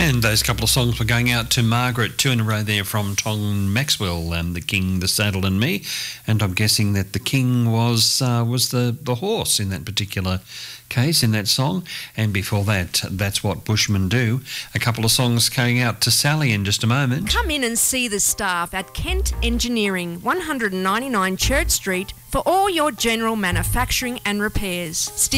And those couple of songs were going out to Margaret, 2 in a row there from Tom Maxwell, The King, the Saddle and Me. And I'm guessing that the king was the horse in that particular case, in that song. And before that, That's What Bushmen Do. A couple of songs going out to Sally in just a moment. Come in and see the staff at Kent Engineering, 199 Church Street, for all your general manufacturing and repairs.